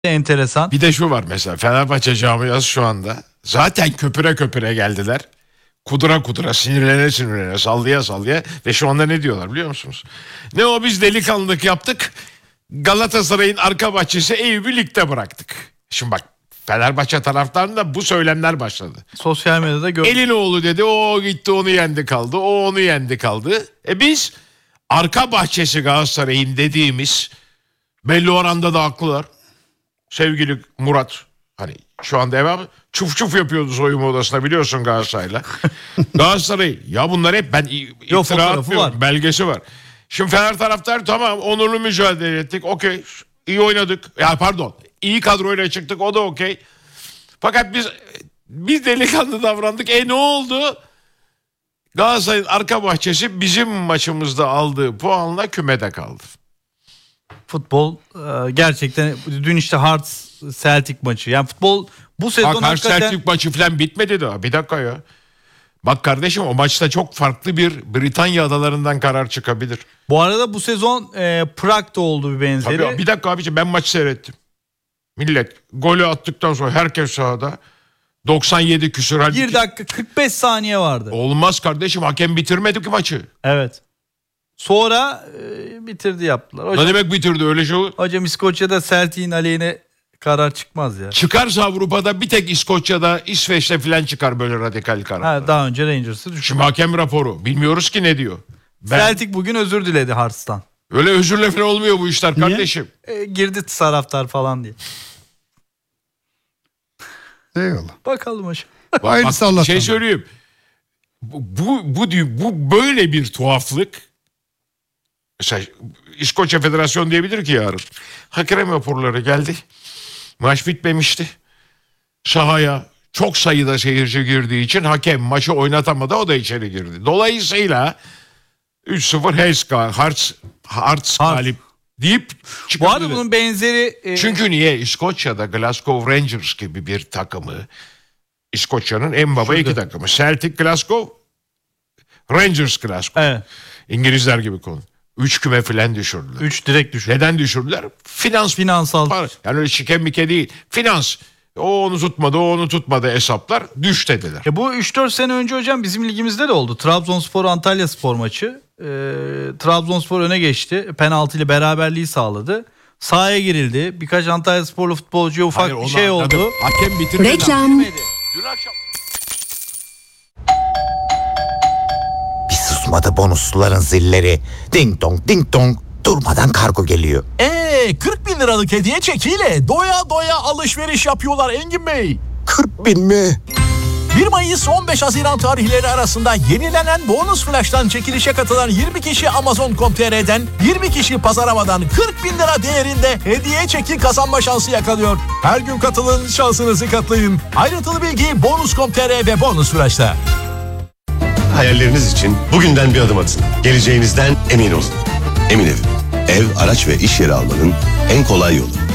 enteresan. Bir de şu var mesela, Fenerbahçe camiası şu anda zaten köpüre köpüre geldiler. Kudura kudura, sinirlene sinirlene, sallaya sallaya ve şu anda ne diyorlar biliyor musunuz? Ne o, biz delikanlılık yaptık, Galatasaray'ın arka bahçesi Eyüp'ü ligde bıraktık. Şimdi bak, Fenerbahçe taraftarında bu söylemler başladı. Sosyal medyada gördüm. Elinoğlu dedi, o gitti onu yendi kaldı, o onu yendi kaldı. Biz arka bahçesi Galatasaray'ın dediğimiz, belli oranda da haklılar. Sevgili Murat, hani şu anda devam, çuf çuf yapıyordu soyunma odasında biliyorsun Galatasaray'la. Galatasaray, ya bunlar hep ben iftira atmıyorum, belgesi var. Şimdi Fener taraftar, tamam onurlu mücadele ettik, okey, iyi oynadık, ya pardon, iyi kadroyla çıktık, o da okey. Fakat biz delikanlı davrandık, ne oldu? Galatasaray'ın arka bahçesi bizim maçımızda aldığı puanla kümede kaldı. Futbol gerçekten, dün işte Hearts Celtic maçı. Yani futbol bu sezon Bak, hakikaten... Celtic maçı falan bitmedi daha. Bir dakika ya. Bak kardeşim, o maçta çok farklı bir Britanya adalarından karar çıkabilir. Bu arada bu sezon Prag'da oldu bir benzeri. Tabii, bir dakika abiciğim, ben maçı seyrettim. Millet golü attıktan sonra herkes sahada. 97 küsur. 1 dakika 45 saniye vardı. Olmaz kardeşim, hakem bitirmedi ki maçı. Evet. Sonra bitirdi yaptılar. Hocam, ne demek bitirdi, öyle şey olur? Hocam İskoçya'da Celtic'in aleyhine karar çıkmaz ya. Çıkarsa Avrupa'da bir tek İskoçya'da, İsveç'te falan çıkar böyle radikal karar. Daha önce Rangers'ı düşün. Şimdi hakem raporu, bilmiyoruz ki ne diyor. Celtic bugün özür diledi Hearts'tan. Öyle özürle falan olmuyor bu işler kardeşim. Girdi taraftar falan diye. Eyvallah. Bakalım hocam. Hayırlısı Allah'tan. Şey söyleyeyim. Bu böyle bir tuhaflık. Mesela İskoçya Federasyon diyebilir ki yarın. Hakem raporları geldi. Maç bitmemişti. Sahaya çok sayıda seyirci girdiği için hakem maçı oynatamadı, o da içeri girdi. Dolayısıyla 3-0 Hearts galip deyip çıkabilir. Bu arada bunun benzeri... Çünkü niye? İskoçya'da Glasgow Rangers gibi bir takımı, İskoçya'nın en baba iki takımı. Celtic Glasgow, Rangers Glasgow. Evet. İngilizler gibi konu. 3 küme filan düşürdüler. 3 direkt düşürdüler. Neden düşürdüler? Finansal. Yani öyle şiken mike değil. Finans. O onu tutmadı, o onu tutmadı hesaplar. Düş dediler. Bu 3-4 sene önce hocam bizim ligimizde de oldu. Trabzonspor Antalyaspor maçı. Trabzonspor öne geçti. Penaltı ile beraberliği sağladı. Sahaya girildi. Birkaç Antalyasporlu futbolcuya ufak bir şey oldu. Hakem bitirmedi. Reklam. Dün akşam... Bir susmadı bonusluların zilleri. Ding dong ding dong. Durmadan kargo geliyor. 40 bin liralık hediye çekiyle doya doya alışveriş yapıyorlar Engin Bey. 40 bin mi? 1 Mayıs 15 Haziran tarihleri arasında yenilenen bonus flash'tan çekilişe katılan 20 kişi Amazon.com.tr'den 20 kişi Pazaramadan 40 bin lira değerinde hediye çeki kazanma şansı yakalıyor. Her gün katılın, şansınızı katlayın. Ayrıntılı bilgi bonus.com.tr ve bonus flash'ta. Hayalleriniz için bugünden bir adım atın. Geleceğinizden emin olun. Emin Ev, ev, araç ve iş yeri almanın en kolay yolu.